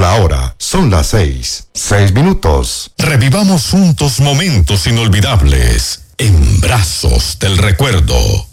La hora son las 6:06. Revivamos juntos momentos inolvidables en Brazos del Recuerdo.